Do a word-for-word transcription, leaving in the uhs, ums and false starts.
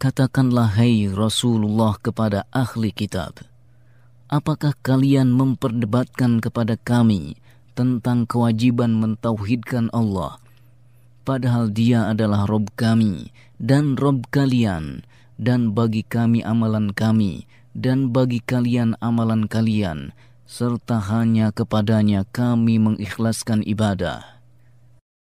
Katakanlah, hai Rasulullah, kepada ahli kitab, apakah kalian memperdebatkan kepada kami tentang kewajiban mentauhidkan Allah, padahal Dia adalah Rabb kami dan Rabb kalian, dan bagi kami amalan kami dan bagi kalian amalan kalian, serta hanya kepadanya kami mengikhlaskan ibadah.